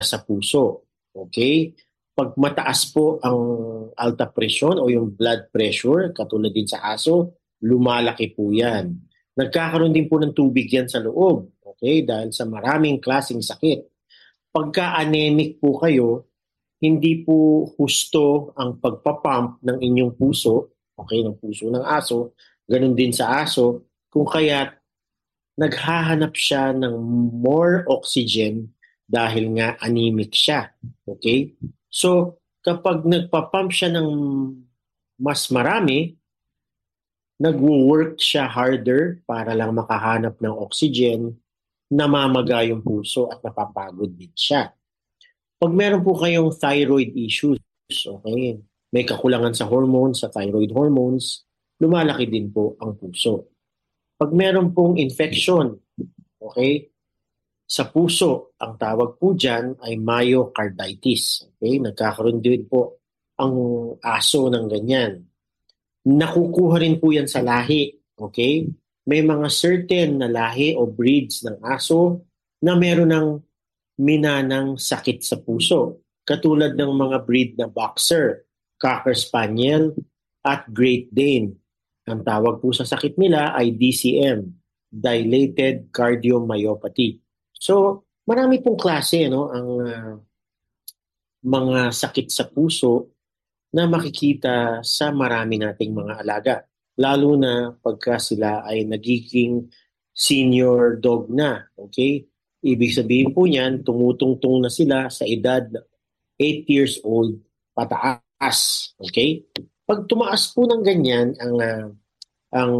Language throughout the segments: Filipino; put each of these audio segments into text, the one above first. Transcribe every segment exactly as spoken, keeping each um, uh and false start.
sa puso. Okay? Pag mataas po ang alta pressure o yung blood pressure, katulad din sa aso, lumalaki po yan. Nagkakaroon din po ng tubig yan sa loob. Okay? Dahil sa maraming klaseng sakit. Pagka anemic po kayo, hindi po husto ang pagpapump ng inyong puso, okay, ng puso ng aso, ganun din sa aso, kung kaya't naghahanap siya ng more oxygen dahil nga anemic siya. Okay? So, kapag nagpa-pump siya ng mas marami, nagwo-work siya harder para lang makahanap ng oxygen, namamaga yung puso at napapagod din siya. Pag meron po kayong thyroid issues, okay, may kakulangan sa hormones, sa thyroid hormones, lumalaki din po ang puso. Pag meron pong infection, okay, sa puso, ang tawag po dyan ay myocarditis. Okay, nagkakaroon din po ang aso ng ganyan. Nakukuha rin po yan sa lahi. Okay, may mga certain na lahi o breeds ng aso na meron ng minanang sakit sa puso. Katulad ng mga breed na Boxer, Cocker Spaniel, at Great Dane. Ang tawag po sa sakit nila ay D C M, Dilated Cardiomyopathy. So, marami pong klase no, ang uh, mga sakit sa puso na makikita sa marami nating mga alaga. Lalo na pagka sila ay nagiging senior dog na. Okay? Ibig sabihin po niyan, tumutungtong na sila sa edad eight years old pataas. Okay? Pag tumaas po ng ganyan ang uh, ang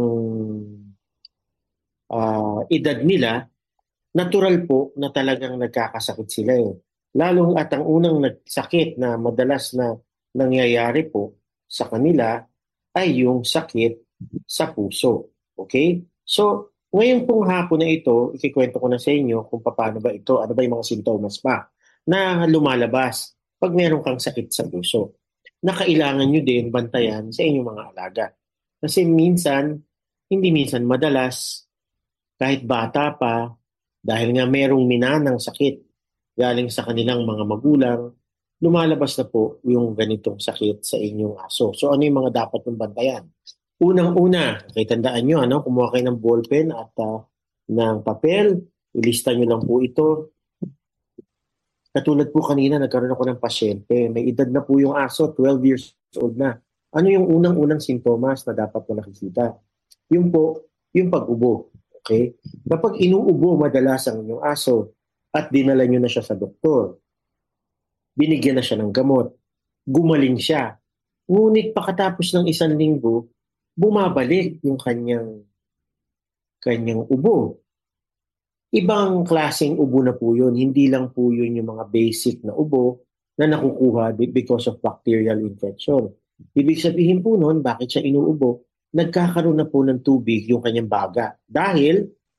uh, edad nila, natural po na talagang nagkakasakit sila eh. Lalong at ang unang nagsakit na madalas na nangyayari po sa kanila ay yung sakit sa puso. Okay? So, ngayon pong hapon na ito, ikikwento ko na sa inyo kung paano ba ito, ano ba yung mga sintomas pa na lumalabas pag meron kang sakit sa puso. Na kailangan nyo din bantayan sa inyong mga alaga. Kasi minsan, hindi minsan madalas, kahit bata pa, dahil nga merong minanang sakit galing sa kanilang mga magulang, lumalabas na po yung ganitong sakit sa inyong aso. So ano yung mga dapat mong bantayan? Unang-una, okay, tandaan nyo, ano, kumuha kayo ng ballpen at uh, ng papel, ilista nyo lang po ito. Katulad po kanina, nagkaroon ako ng pasyente. May edad na po yung aso, twelve years old na. Ano yung unang-unang sintomas na dapat mo nakikita? Yung po, yung pag-ubo. Okay? Kapag inuubo madalas ang inyong aso at dinala nyo na siya sa doktor, binigyan na siya ng gamot, gumaling siya. Ngunit pakatapos ng isang linggo, bumabalik yung kanyang kanyang ubo. Ibang klaseng ubo na po yun. Hindi lang po yun yung mga basic na ubo na nakukuha because of bacterial infection. Ibig sabihin po nun, bakit siya inuubo? Nagkakaroon na po ng tubig yung kanyang baga. Dahil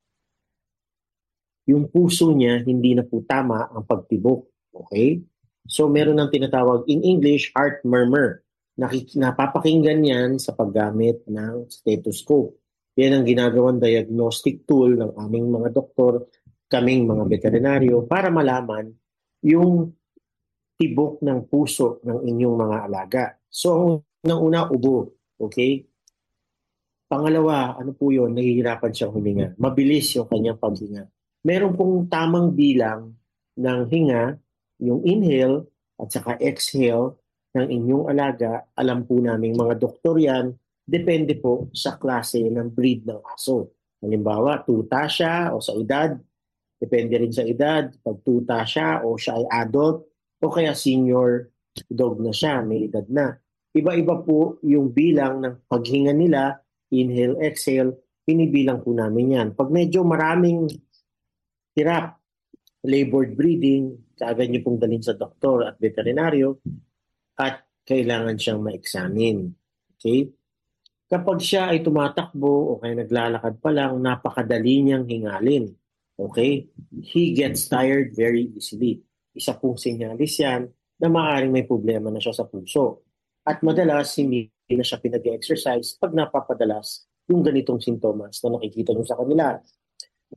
yung puso niya hindi na po tama ang pagtibok. Okay? So meron ng tinatawag in English, heart murmur. Nakik- napapakinggan yan sa paggamit ng stethoscope. Yan ang ginagawang diagnostic tool ng aming mga doktor, kaming mga veterinaryo, para malaman yung tibok ng puso ng inyong mga alaga. So, unang-una, ubo. Okay? Pangalawa, ano po yun? Nahihirapan siyang huminga. Mabilis yung kanyang paghinga. Meron pong tamang bilang ng hinga, yung inhale at saka exhale ng inyong alaga. Alam po naming mga doktor yan. Depende po sa klase ng breed ng aso. Halimbawa, tuta siya o sa edad. Depende rin sa edad. Pag tuta siya o siya ay adult o kaya senior dog na siya, may edad na. Iba-iba po yung bilang ng paghinga nila, inhale, exhale, pinibilang po namin yan. Pag medyo maraming hirap, labored breathing, kaagad niyo pong dalhin sa doktor at veterinaryo at kailangan siyang ma-examine. Okay? Kapag siya ay tumatakbo o kaya naglalakad pa lang, napakadali niyang hingalin. Okay? He gets tired very easily. Isa pong sinyalis yan na maaaring may problema na siya sa puso. At madalas, hindi na siya pinag-exercise pag napapadalas yung ganitong sintomas na nakikita niyo sa kanila.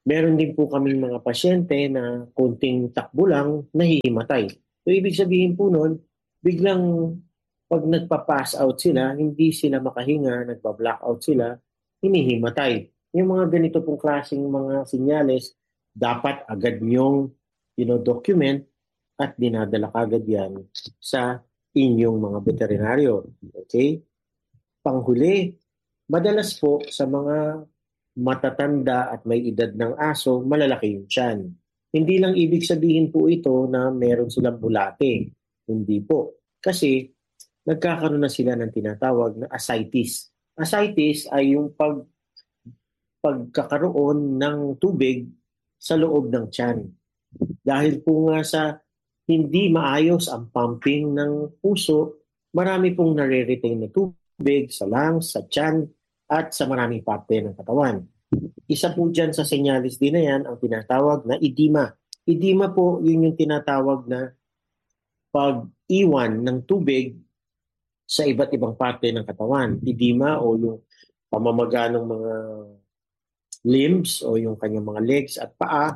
Meron din po kaming mga pasyente na konting takbo lang, nahihimatay. So, ibig sabihin po nun, biglang pag nagpa-pass out sila, hindi sila makahinga, nagpa-blackout sila, hinihimatay. Yung mga ganito pong klaseng mga sinyales, dapat agad niyong document at dinadala kagad yan sa inyong mga veterinaryo. Okay? Panghuli, madalas po sa mga matatanda at may edad ng aso, malalaki yung tiyan. Hindi lang ibig sabihin po ito na meron silang bulate. Hindi po. Kasi nagkakaroon na sila ng tinatawag na ascites. Ascites ay yung pag, pagkakaroon ng tubig sa loob ng tiyan. Dahil po nga sa hindi maayos ang pumping ng puso, marami pong nare-retain na tubig sa lungs, sa tiyan, at sa maraming parte ng katawan. Isa po dyan sa senyalis din na yan ang tinatawag na edema. Edema po, yun yung tinatawag na pag-iwan ng tubig sa iba't ibang parte ng katawan. Edema o yung pamamaga ng mga limbs o yung kanyang mga legs at paa.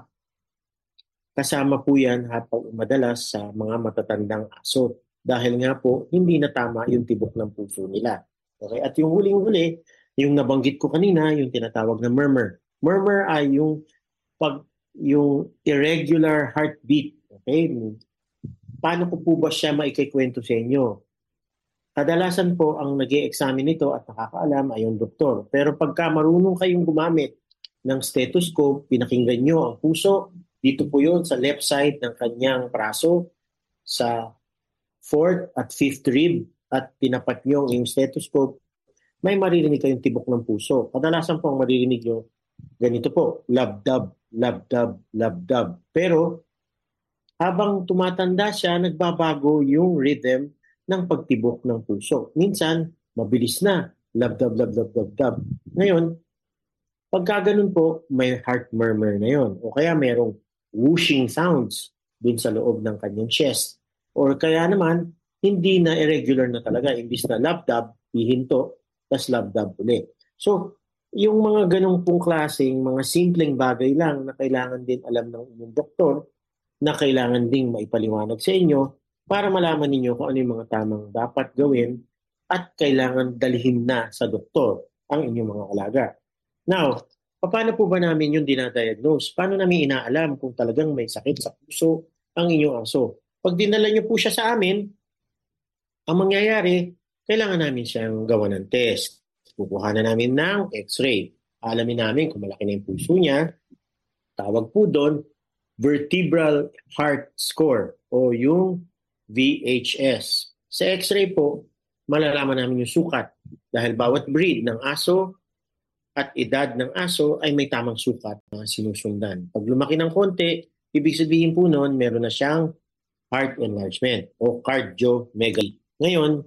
Kasama po yan habang madalas sa mga matatandang aso. Dahil nga po, hindi na tama yung tibok ng puso nila. Okay? At yung huling-huli, yung nabanggit ko kanina, yung tinatawag na murmur. Murmur ay yung pag yung irregular heartbeat. Okay? Paano ko po ba siya maikikwento sa inyo? Kadalasan po ang nag-i-examine nito at nakakaalam ay yung doktor. Pero pagka marunong kayong gumamit ng stethoscope, pinakinggan nyo ang puso, dito po yun sa left side ng kanyang braso, sa fourth at fifth rib, at tinapat nyo yung stethoscope, may maririnig kayong tibok ng puso. Kadalasan po ang maririnig nyo, ganito po, labdab, labdab, labdab. Pero habang tumatanda siya, nagbabago yung rhythm ng pagtibok ng puso. Minsan, mabilis na, labdab, labdab, labdab. Ngayon, pagka ganun po, may heart murmur na yon. O kaya merong whooshing sounds dun sa loob ng kanyang chest. Or kaya naman, hindi na irregular na talaga. Imbis na labdab, hihinto, tas labdab ulit. So, yung mga ganong pong klaseng, mga simpleng bagay lang na kailangan din alam ng inyong doktor, na kailangan ding maipaliwanag sa inyo para malaman ninyo kung ano yung mga tamang dapat gawin at kailangan dalhin na sa doktor ang inyong mga alaga. Now, paano po ba namin yung dinadiagnose? Paano namin inaalam kung talagang may sakit sa puso ang inyong aso? Pag dinala niyo po siya sa amin, ang mangyayari, kailangan namin siyang gawa ng test. Kukuha na namin ng x-ray. Alamin namin kung malaki na yung puso niya. Tawag po doon, vertebral heart score o yung V H S. Sa x-ray po, malalaman namin yung sukat. Dahil bawat breed ng aso at edad ng aso ay may tamang sukat na sinusundan. Pag lumaki ng konti, ibig sabihin po noon, meron na siyang heart enlargement o cardiomegaly. Ngayon,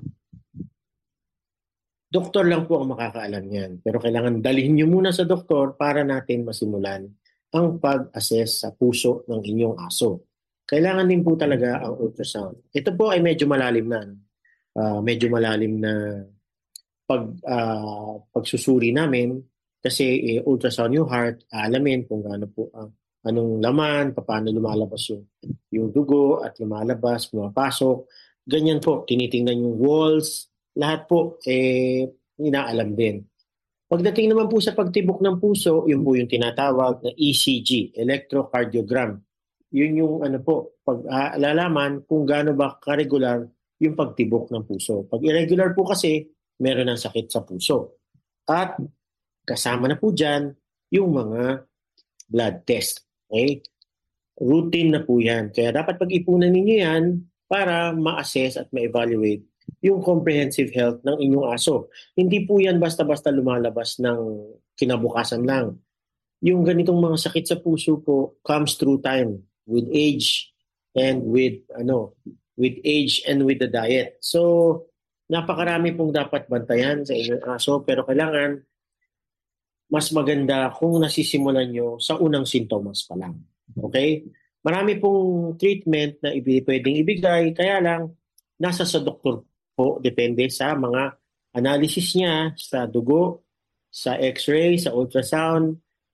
doktor lang po ang makakaalam yan. Pero kailangan dalhin nyo muna sa doktor para natin masimulan ang pag-assess sa puso ng inyong aso. Kailangan din po talaga ang ultrasound. Ito po ay medyo malalim na. Uh, medyo malalim na pag, uh, pagsusuri namin kasi eh, ultrasound yung heart, alamin kung gaano po ang uh, anong laman, paano lumalabas yung, yung dugo at lumalabas, pumapasok. Ganyan po, tinitingnan yung walls, lahat po, eh, inaalam din. Pagdating naman po sa pagtibok ng puso, yun po yung tinatawag na E C G, electrocardiogram. Yun yung ano po, pag-alalaman kung gaano ba ka-regular yung pagtibok ng puso. Pag irregular po kasi, meron ng sakit sa puso. At kasama na po dyan yung mga blood test. Okay? Routine na po yan. Kaya dapat pag-ipunan ninyo yan para ma-assess at ma-evaluate yung comprehensive health ng inyong aso. Hindi po yan basta-basta lumalabas ng kinabukasan lang. Yung ganitong mga sakit sa puso po comes through time with age and with ano with age and with the diet. So, napakarami pong dapat bantayan sa inyong aso pero kailangan mas maganda kung nasisimulan nyo sa unang sintomas pa lang. Okay? Marami pong treatment na ibi- pwedeng ibigay, kaya lang nasa sa doktor po, depende sa mga analysis niya, sa dugo, sa x-ray, sa ultrasound,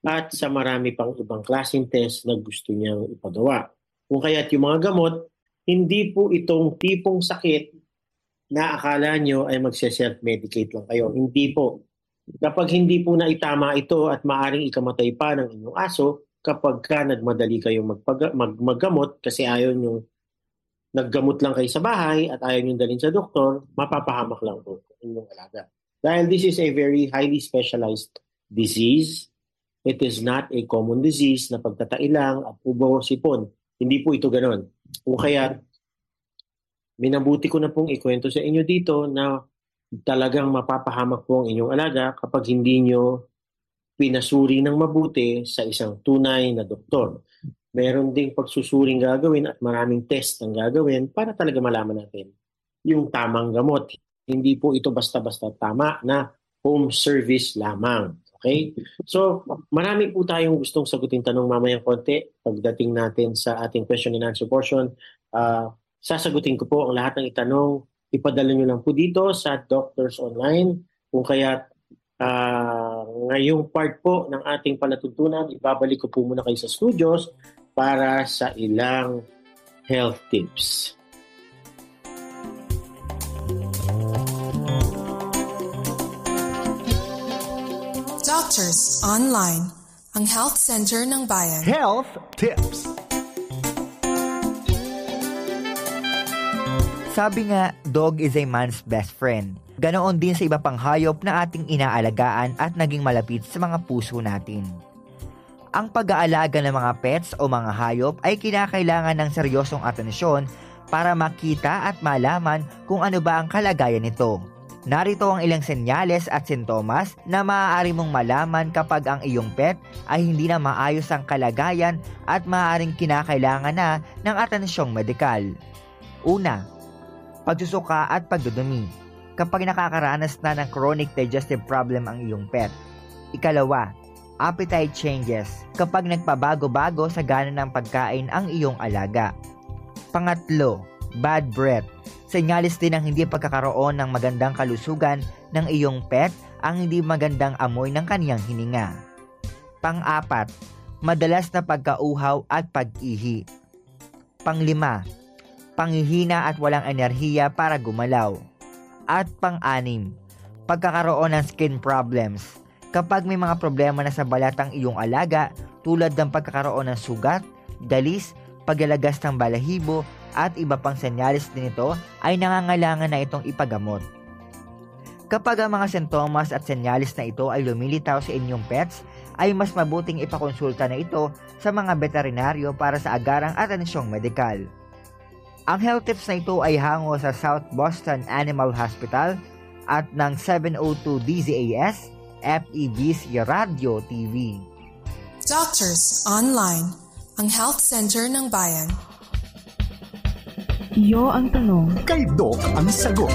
at sa marami pang ibang klaseng test na gusto niyang ipagawa. Kung kaya't yung mga gamot, hindi po itong tipong sakit na akala nyo ay magse-self-medicate lang kayo. Hindi po. Kapag hindi po naitama ito at maaring ikamatay pa ng inyong aso, kapag ka nagmadali kayong magpag- mag- maggamot kasi ayaw nyo naggamot lang kayo sa bahay at ayaw nyo dalhin sa doktor, mapapahamak lang po ang inyong alaga. Dahil this is a very highly specialized disease, it is not a common disease na pagtatailang at ubo o sipon. Hindi po ito ganon. O kaya, minabuti ko na pong ikwento sa inyo dito na talagang mapapahamak po ang inyong alaga kapag hindi nyo pinasuri ng mabuti sa isang tunay na doktor. Meron ding pagsusuring gagawin at maraming test ang gagawin para talaga malaman natin yung tamang gamot. Hindi po ito basta-basta tama na home service lamang. Okay? So, marami po tayong gustong sagutin tanong mamayang konti. Pagdating natin sa ating question and answer portion, uh, sasagutin ko po ang lahat ng itanong. Ipadala nyo lang po dito sa Doctors Online. Kung kaya uh, ngayong part po ng ating palatuntunan, ibabalik ko po muna kayo sa studios para sa ilang health tips. Doctors Online, ang health center ng bayan. Health tips. Sabi nga, dog is a man's best friend. Ganoon din sa iba pang hayop na ating inaalagaan at naging malapit sa mga puso natin. Ang pag-aalaga ng mga pets o mga hayop ay kinakailangan ng seryosong atensyon para makita at malaman kung ano ba ang kalagayan nito. Narito ang ilang senyales at sintomas na maaari mong malaman kapag ang iyong pet ay hindi na maayos ang kalagayan at maaaring kinakailangan na ng atensyong medikal. Una, pagsusuka at pagdudumi kapag nakakaranas na ng chronic digestive problem ang iyong pet. Ikalawa, appetite changes kapag nagpabago-bago sa gana ng pagkain ang iyong alaga. Pangatlo, bad breath. Senyalis din ng hindi pagkakaroon ng magandang kalusugan ng iyong pet ang hindi magandang amoy ng kaniyang hininga. Pang-apat, madalas na pagkauhaw at pag-ihi. Panglima, panghihina at walang enerhiya para gumalaw. At pang-anim, pagkakaroon ng skin problems. Kapag may mga problema na sa balat ang iyong alaga tulad ng pagkakaroon ng sugat, dalis, paglalagas ng balahibo at iba pang senyalis din ito ay nangangailangan na itong ipagamot. Kapag ang mga sintomas at senyalis na ito ay lumilitaw sa inyong pets, ay mas mabuting ipakonsulta na ito sa mga veterinaryo para sa agarang atensyong medikal. Ang health tips na ito ay hango sa South Boston Animal Hospital at ng seven oh two D Z A S, F E B C Radio T V. Doctors Online, ang health center ng bayan. Iyo ang tanong, Kay Doc ang sagot.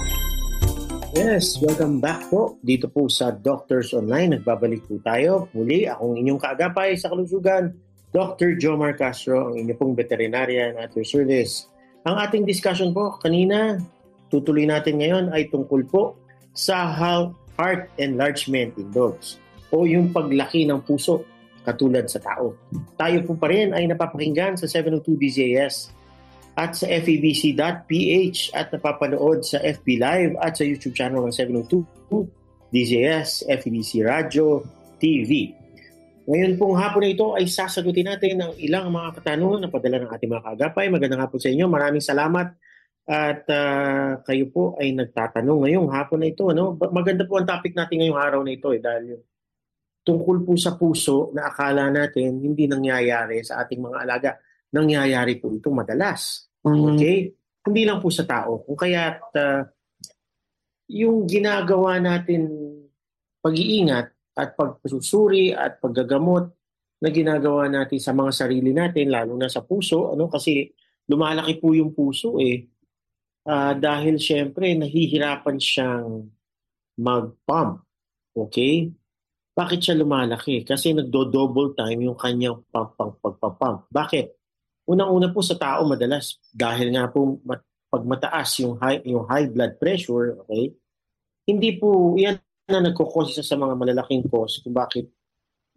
Yes, welcome back po. Dito po sa Doctors Online, nagbabalik po tayo. Muli, akong inyong kaagapay sa kalusugan, Doctor Jomar Castro, ang inyong pong veterinarian at your service. Ang ating discussion po kanina, tutuloy natin ngayon ay tungkol po sa heart enlargement in dogs o yung paglaki ng puso katulad sa tao. Tayo po pa rin ay napapakinggan sa seven oh two D Z A S at sa F E B C dot P H at napapanood sa F B Live at sa YouTube channel ng seven oh two D Z A S, F E B C Radio T V. Ngayon pong hapon na ito ay sasagutin natin ang ilang mga katanungan na padala ng ating mga kaagapay. Magandang hapon sa inyo. Maraming salamat at uh, kayo po ay nagtatanong ngayong hapon na ito. Ano? Maganda po ang topic natin ngayong araw na ito eh, dahil tungkol po sa puso na akala natin hindi nangyayari sa ating mga alaga. Nangyayari po ito madalas. Okay? Hindi lang po sa tao. Kung kaya uh, yung ginagawa natin pag-iingat at pagsusuri at paggagamot na ginagawa natin sa mga sarili natin, lalo na sa puso, ano kasi lumalaki po yung puso eh. Uh, dahil syempre nahihirapan siyang mag-pump. Okay? Bakit siya lumalaki? Kasi nagdo-double time yung kanyang pag-pump. Bakit? Unang-una po sa tao madalas dahil nga po mat- pag mataas yung high yung high blood pressure, okay? Hindi po yan na nagko-cause sa mga malalaking cause kung bakit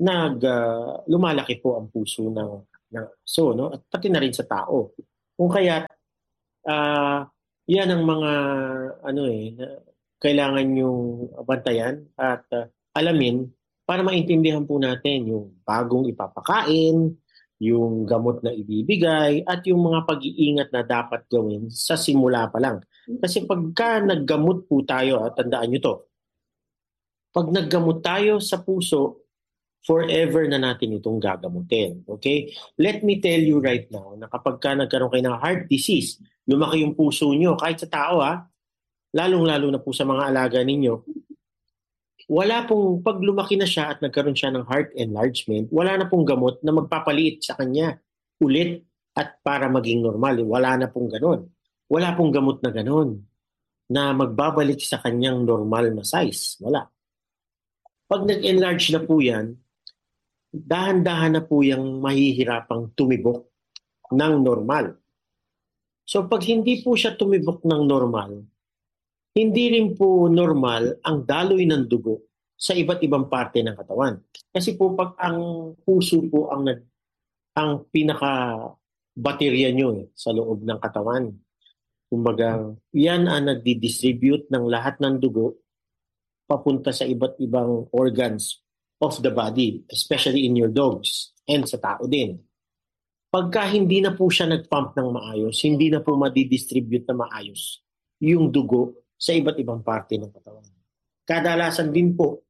nag uh, lumalaki po ang puso ng ng aso, no? At pati na rin sa tao. Kung kaya uh, yan ang mga ano eh na kailangan yung bantayan at uh, alamin para maintindihan po natin yung bagong ipapakain, yung gamot na ibibigay, at yung mga pag-iingat na dapat gawin sa simula pa lang. Kasi pagka naggamot po tayo, at tandaan nyo to, pag naggamot tayo sa puso, forever na natin itong gagamutin. Okay? Let me tell you right now na kapag ka nagkaroon kayo ng heart disease, lumaki yung puso nyo, kahit sa tao ha, lalong-lalo na po sa mga alaga ninyo, wala pong, pag lumaki na siya at nagkaroon siya ng heart enlargement, wala na pong gamot na magpapaliit sa kanya ulit at para maging normal. Wala na pong ganon. Wala pong gamot na ganon na magbabalik sa kanyang normal na size. Wala. Pag nag-enlarge na po yan, dahan-dahan na po yung mahihirapang tumibok ng normal. So pag hindi po siya tumibok ng normal, hindi rin po normal ang daloy ng dugo sa iba't ibang parte ng katawan. Kasi po pag ang puso po ang ang pinaka baterya nyo eh, sa loob ng katawan. Kumbaga, yan ang nagdi-distribute ng lahat ng dugo papunta sa iba't ibang organs of the body, especially in your dogs and sa tao din. Pagka hindi na po siya nag-pump ng maayos, hindi na po madi-distribute na maayos yung dugo sa iba't ibang parte ng katawan. Kadalasan din po,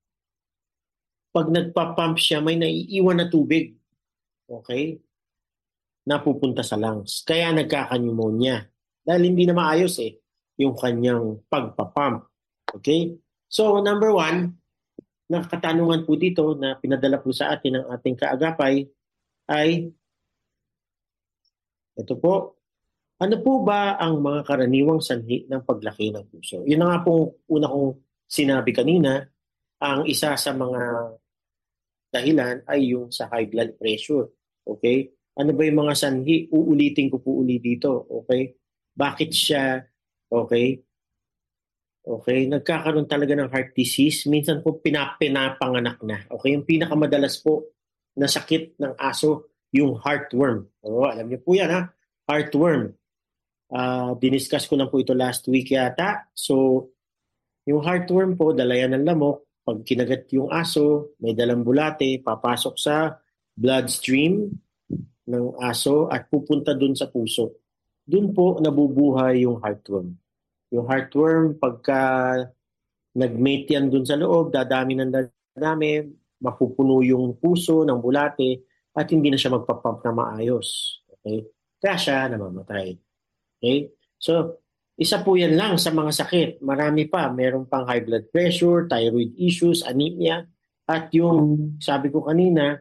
pag nagpa-pump siya, may naiiwan na tubig. Okay? Napupunta sa lungs. Kaya nagkaka-pneumonia. Dahil hindi na maayos eh, yung kanyang pagpa-pump. Okay? So, number one, nakatanungan po dito na pinadala po sa atin ng ating kaagapay ay, ito po, ano po ba ang mga karaniwang sanhi ng paglaki ng puso? Yun na nga po una kong sinabi kanina, ang isa sa mga dahilan ay yung sa high blood pressure. Okay? Ano ba yung mga sanhi? Uulitin ko po uli dito. Okay? Bakit siya, okay? Okay? Nagkakaroon talaga ng heart disease. Minsan po pinapinapanganak na. Okay? Yung pinakamadalas po na sakit ng aso, yung heartworm. O, alam niyo po yan ha? Heartworm. Uh, diniscuss ko lang po ito last week yata. So, yung heartworm po, dalayan ng lamok. Pag kinagat yung aso, may dalang bulate, papasok sa bloodstream ng aso at pupunta dun sa puso. Dun po nabubuhay yung heartworm. Yung heartworm, pagka nag-mate yan dun sa loob, dadami ng dadami, mapupuno yung puso ng bulate at hindi na siya magpapump na maayos. Okay? Kaya siya namamatay. Okay? So, isa po yan lang sa mga sakit. Marami pa. Meron pang high blood pressure, thyroid issues, anemia, at yung, sabi ko kanina,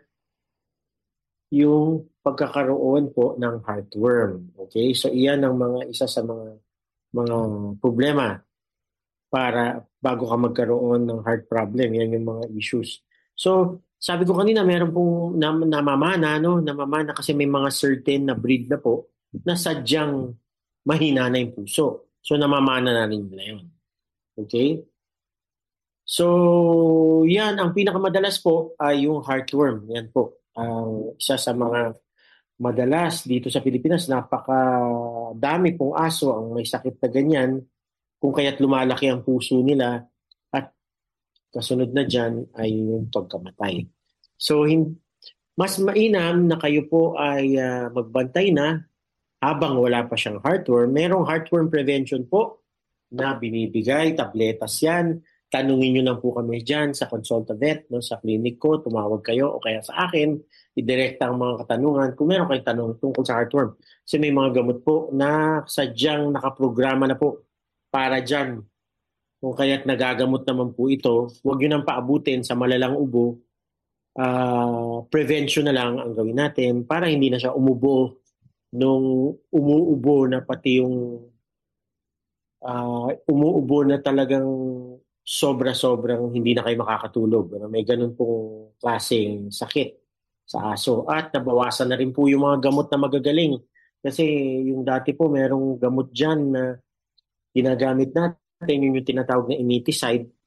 yung pagkakaroon po ng heartworm. Okay? So, iyan ang mga isa sa mga mga problema para bago ka magkaroon ng heart problem. Yan yung mga issues. So, sabi ko kanina, meron pong nam- namamana, no? Namamana kasi may mga certain na breed na po na sadyang mahina na yung puso. So, namamana na rin nila yun. Okay? So, yan. Ang pinakamadalas po ay yung heartworm. Yan po. Ang uh, isa sa mga madalas dito sa Pilipinas, napakadami pong aso ang may sakit na ganyan kung kaya't lumalaki ang puso nila at kasunod na dyan ay yung pagkamatay. So, hin- mas mainam na kayo po ay uh, magbantay na habang wala pa siyang heartworm. Merong heartworm prevention po na binibigay, tabletas yan. Tanungin nyo lang po kami dyan sa Consult a Vet, no, sa clinic ko, tumawag kayo o kaya sa akin, idirekta ang mga katanungan kung meron kayong tanong tungkol sa heartworm. Kasi may mga gamot po na sadyang nakaprograma na po para dyan. Kung kaya't nagagamot naman po ito, huwag nyo nang paabutin sa malalang ubo. Uh, prevention na lang ang gawin natin para hindi na siya umubo nung umuubo na pati yung uh, umuubo na talagang sobra-sobrang hindi na kayo makakatulog. May ganun pong klaseng sakit sa aso. At nabawasan na rin po yung mga gamot na magagaling. Kasi yung dati po merong gamot dyan na ginagamit natin, yung, yung tinatawag na imiticide.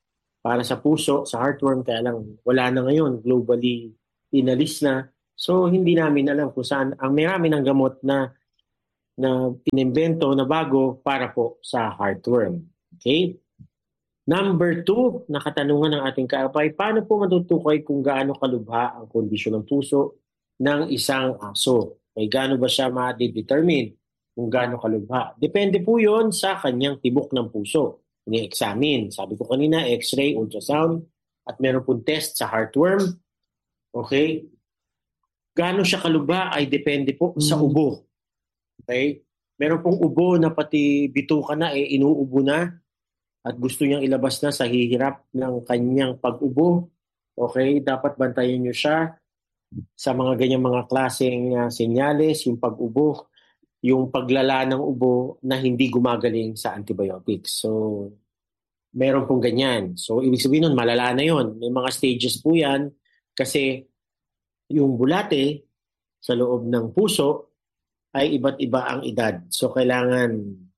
para sa puso, sa heartworm, kaya lang wala na ngayon, globally inalis na. So hindi namin alam kung saan. Ang marami ng gamot na na inimbento na bago para po sa heartworm. Okay? Number two, na katanungan ng ating kaapay, paano po matutukoy kung gaano kalubha ang kondisyon ng puso ng isang aso? Ay gaano ba siya ma-determine kung gaano kalubha? Depende po yon sa kanyang tibok ng puso. Ini-examine. Sabi ko kanina, x-ray, ultrasound, at meron pong test sa heartworm. Okay? Gaano siya kalubha ay depende po sa ubo. Okay? Meron pong ubo na pati bituka na, eh, inuubo na at gusto niyang ilabas na sa hihirap ng kanyang pag-ubo. Okay? Dapat bantayan niyo siya sa mga ganyang mga klaseng uh, senyales, yung pag-ubo, yung paglala ng ubo na hindi gumagaling sa antibiotics. So, meron pong ganyan. So, ibig sabihin nun, malala na yon. May mga stages po yan kasi yung bulate sa loob ng puso ay iba't iba ang edad. So, kailangan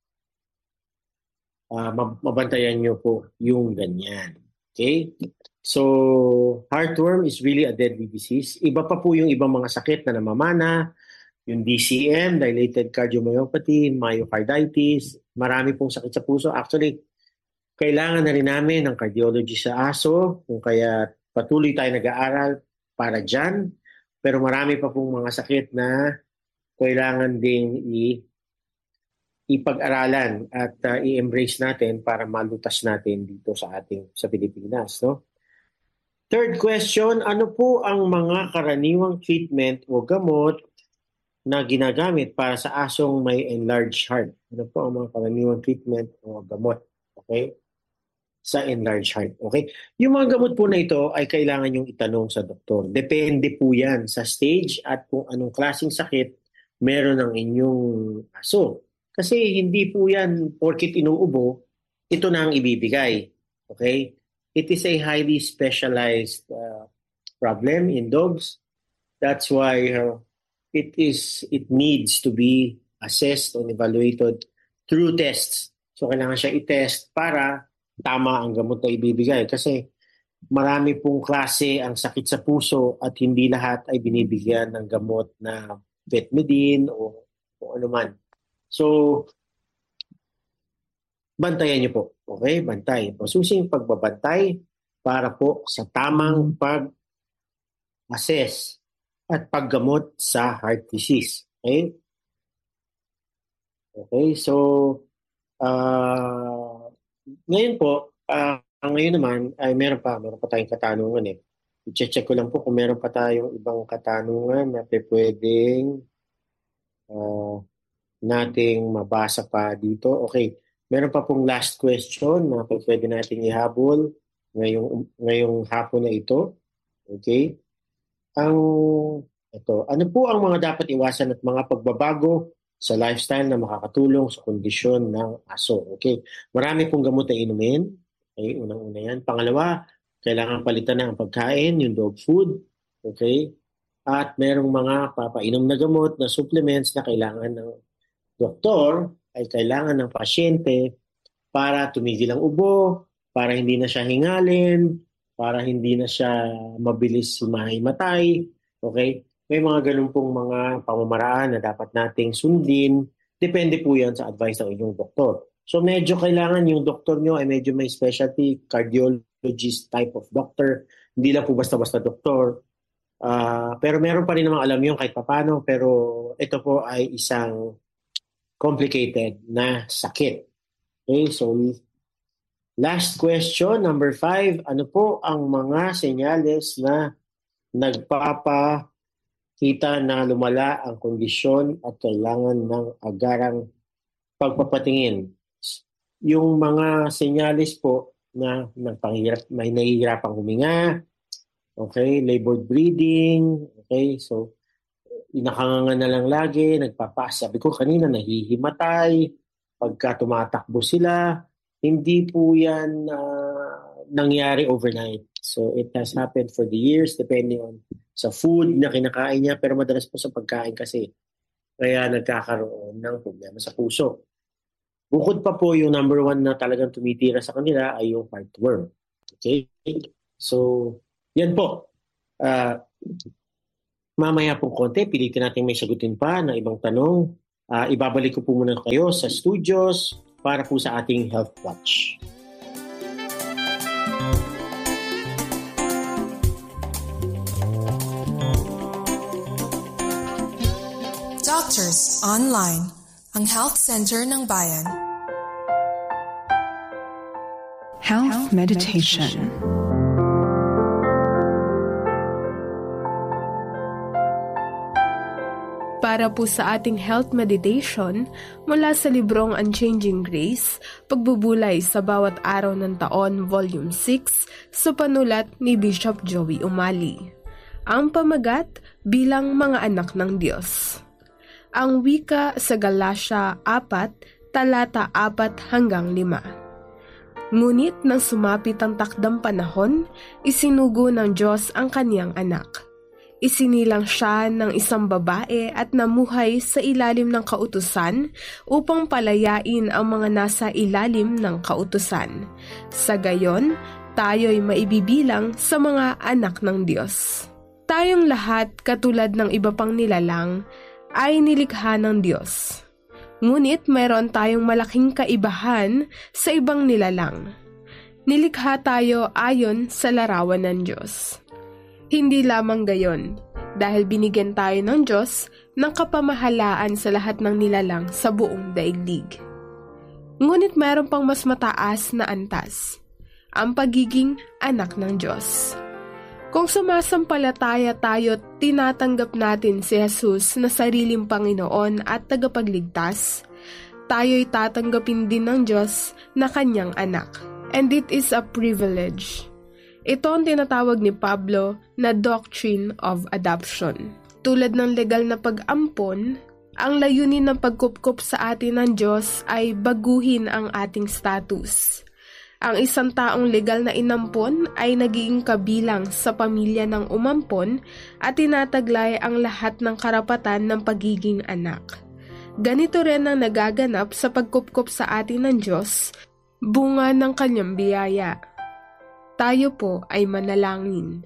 uh, mabantayan nyo po yung ganyan. Okay? So, heartworm is really a deadly disease. Iba pa po yung ibang mga sakit na namamana, yung D C M, dilated cardiomyopathy, myocarditis, marami pong sakit sa puso. Actually, kailangan na rin namin ng cardiologist sa aso, kung kaya patuloy tayo nag-aaral para dyan. Pero marami pa pong mga sakit na kailangan ding i- ipag-aralan at uh, i-embrace natin para malutas natin dito sa ating sa Pilipinas. No? Third question, ano po ang mga karaniwang treatment o gamot na ginagamit para sa asong may enlarged heart? Ano po ang mga karaniwang treatment o gamot? Okay? Sa enlarged heart. Okay? Yung mga gamot po na ito ay kailangan yung itanong sa doktor. Depende po yan sa stage at kung anong klaseng sakit meron ng inyong aso. Kasi hindi po yan porkit inuubo, ito na ang ibibigay. Okay? It is a highly specialized uh, problem in dogs. That's why uh, it is it needs to be assessed and evaluated through tests. So kailangan siya i-test para tama ang gamot na ibibigay. Kasi marami pong klase ang sakit sa puso at hindi lahat ay binibigyan ng gamot na vetmedin o, o ano man. So, bantayan niyo po. Okay? Bantay. Masusing pagbabantay para po sa tamang pag-assess at paggamot sa heart disease. Okay? Okay, so uh, ngayon po, uh, ngayon naman ay meron pa, meron pa tayong katanungan eh. I-check ko lang po kung meron pa tayong ibang katanungan na pwedeng uh, nating mabasa pa dito. Okay, meron pa pong last question na pwede nating ihabol ngayong, ngayong hapon na ito. Okay? Ang, ito, ano po ang mga dapat iwasan at mga pagbabago sa lifestyle na makakatulong sa kondisyon ng aso? Okay? Marami pong gamot na inumin. Okay? Unang-una yan. Pangalawa, kailangan palitan na ang pagkain, yung dog food. Okay? At merong mga papainom na gamot na supplements na kailangan ng doktor ay kailangan ng pasyente para tumigil ang ubo, para hindi na siya hingalin, para hindi na siya mabilis mahimatay. Okay? May mga ganun pong mga pamamaraan na dapat nating sundin. Depende po yan sa advice ng inyong doktor. So medyo kailangan yung doktor nyo ay medyo may specialty, cardiologist type of doctor. Hindi lang po basta-basta doktor. Uh, pero meron pa rin namang alam yun kahit papano. Pero ito po ay isang complicated na sakit. Okay, so last question, number five. Ano po ang mga senyales na nagpapakita na lumala ang kondisyon at kailangan ng agarang pagpapatingin? Yung mga senyales po na nagpahirap, may nahihirapang huminga, okay, labored breathing, okay, so inakanganga na lang lagi, nagpapas. Sabi ko kanina, nahihimatay, pagka tumatakbo sila, hindi po yan uh, nangyari overnight. So it has happened for the years depending on sa food na kinakain niya, pero madalas po sa pagkain kasi kaya nagkakaroon ng problema sa puso. Bukod pa po yung number one na talagang tumitira sa kanila ay yung heartworm. Okay? So, yan po. Uh, mamaya pong konti, pilitin natin may sagutin pa ng ibang tanong. Uh, ibabalik ko po muna kayo sa studios para po sa ating Health Watch. Doctors Online, ang Health Center ng Bayan. Health Meditation. Para po sa ating health meditation, mula sa librong Unchanging Grace, Pagbubulay sa Bawat Araw ng Taon, Volume six, sa panulat ni Bishop Joey Umali. Ang pamagat, bilang mga anak ng Diyos. Ang wika sa Galatia four, talata four hanggang lima. Ngunit nang sumapit ang takdang panahon, isinugo ng Diyos ang kaniyang anak. Isinilang siya ng isang babae at namuhay sa ilalim ng kautusan upang palayain ang mga nasa ilalim ng kautusan. Sa gayon, tayo'y maibibilang sa mga anak ng Diyos. Tayong lahat, katulad ng iba pang nilalang, ay nilikha ng Diyos. Ngunit mayroon tayong malaking kaibahan sa ibang nilalang. Nilikha tayo ayon sa larawan ng Diyos. Hindi lamang gayon, dahil binigyan tayo ng Diyos ng kapamahalaan sa lahat ng nilalang sa buong daigdig. Ngunit mayroon pang mas mataas na antas, ang pagiging anak ng Diyos. Kung sumasampalataya tayo at tinatanggap natin si Jesus na sariling Panginoon at tagapagligtas, tayo'y tatanggapin din ng Diyos na kanyang anak. And it is a privilege. Ito ang tinatawag ni Pablo na doctrine of adoption. Tulad ng legal na pag-ampon, ang layunin ng pagkupkup sa atin ng Diyos ay baguhin ang ating status. Ang isang taong legal na inampon ay nagiging kabilang sa pamilya ng umampon at tinataglay ang lahat ng karapatan ng pagiging anak. Ganito rin ang nagaganap sa pagkupkup sa atin ng Diyos, bunga ng kanyang biyaya. Tayo po ay manalangin.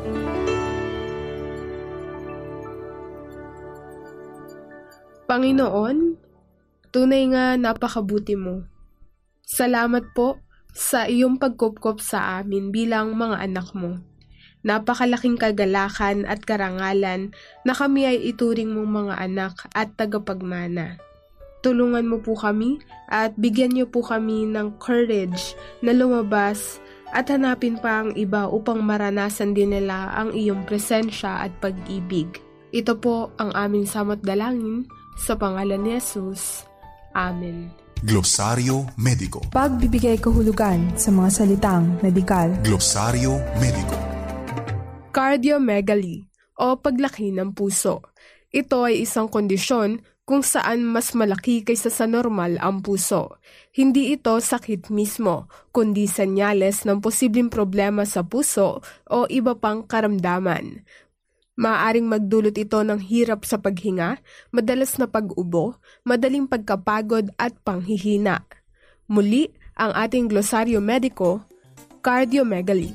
Panginoon, tunay nga napakabuti mo. Salamat po sa iyong pagkupkop sa amin bilang mga anak mo. Napakalaking kagalakan at karangalan na kami ay ituring mong mga anak at tagapagmana. Tulungan mo po kami at bigyan niyo po kami ng courage na lumabas at hanapin pa ang iba upang maranasan din nila ang iyong presensya at pag-ibig. Ito po ang aming samot dalangin sa pangalan ni Jesus. Amen. Glosaryo Mediko. Pagbibigay kahulugan sa mga salitang medikal. Glosaryo Mediko. Cardiomegaly o paglaki ng puso. Ito ay isang kondisyon kung saan mas malaki kaysa sa normal ang puso. Hindi ito sakit mismo, kundi senyales ng posibleng problema sa puso o iba pang karamdaman. Maaaring magdulot ito ng hirap sa paghinga, madalas na pag-ubo, madaling pagkapagod at panghihina. Muli, ang ating glosaryo mediko, cardiomegaly.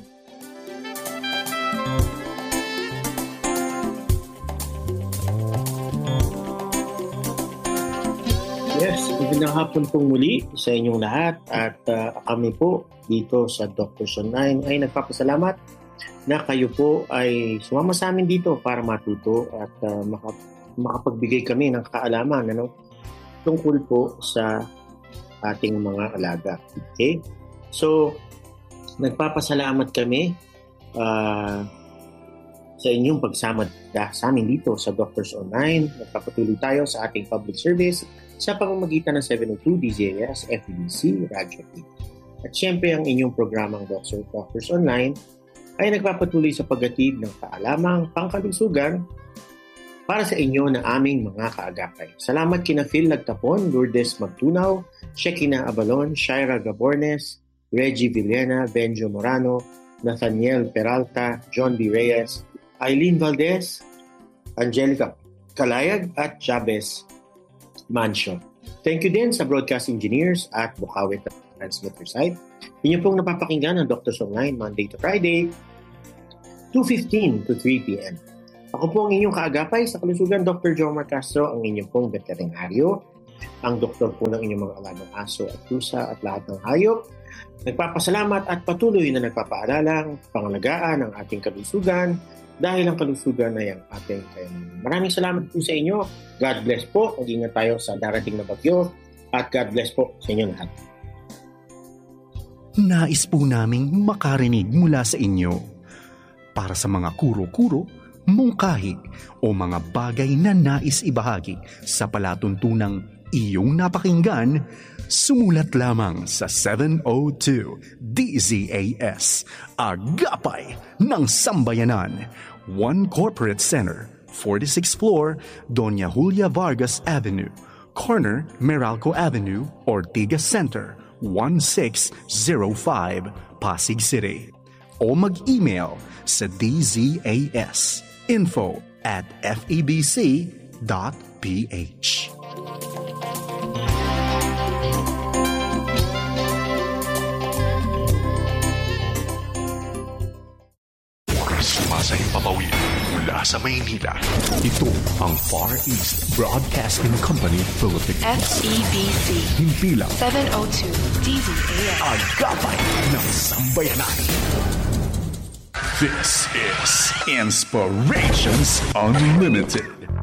Yes, magandang hapon pong muli sa inyong lahat at uh, kami po dito sa Doctors Online ay nagpapasalamat na kayo po ay sumama sa amin dito para matuto at uh, makap- makapagbigay kami ng kaalaman ano, tungkol po sa ating mga alaga. Okay? So, nagpapasalamat kami uh, sa inyong pagsama sa amin dito sa Doctors Online. Nagpapatuloy tayo sa ating public service sa pamamagitan ng seven oh two D Z A S F E B C Radio eight. At syempre ang inyong programang Doctor Doctors Online ay nagpapatuloy sa paghatid ng kaalamang pangkalusugan para sa inyo na aming mga kaagapay. Salamat kina Phil Lagtapon, Lourdes Magtunaw, Shekina Abalon, Shaira Gabornes, Reggie Villena, Benjo Morano, Nathaniel Peralta, John B. Reyes, Eileen Valdez, Angelica Kalayag at Chavez Mansion. Thank you din sa broadcast engineers at Bukawit transmitter site. Inyo pong napapakinggan ang Doctors Online Monday to Friday, two fifteen to three p.m. Ako po ang inyong kaagapay sa kalusugan, Doctor Jomar Castro, ang inyong pong veterinaryo, ang doktor po ng inyong mga alagang aso at pusa at lahat ng hayop. Nagpapasalamat at patuloy na nagpapaalalang pangalagaan ang ating kalusugan dahil ang kalusugan ay ang ating kayamanan. Maraming salamat po sa inyo. God bless po. Mag-ingat tayo sa darating na bagyo at God bless po sa inyo lahat. Nais po naming makarinig mula sa inyo para sa mga kuro-kuro, mungkahi o mga bagay na nais ibahagi sa palatuntunang iyong napakinggan. Sumulat lamang sa seven oh two D Z A S, Agapay ng Sambayanan, One Corporate Center, forty-sixth floor, Doña Julia Vargas Avenue, corner Meralco Avenue, Ortigas Center, one six zero five, Pasig City. O mag-email sa d z a s info at f e b c dot p h. Sumasahing papawid mula sa Maynila. Ito ang Far East Broadcasting Company Philippines. F E B C. Himpilang seven oh two D Z A S. Agapay ng Sambayanan. This is Inspirations Unlimited.